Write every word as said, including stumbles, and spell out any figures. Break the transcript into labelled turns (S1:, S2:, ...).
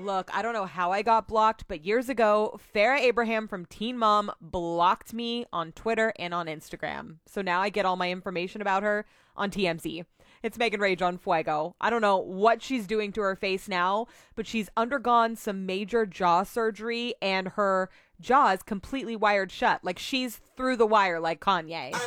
S1: Look, I don't know how I got blocked, but years ago, Farrah Abraham from Teen Mom blocked me on Twitter and on Instagram. So now I get all my information about her on T M Z. It's Megan Rage on Fuego. I don't know what she's doing to her face now, but she's undergone some major jaw surgery and her jaw is completely wired shut. Like she's through the wire like Kanye.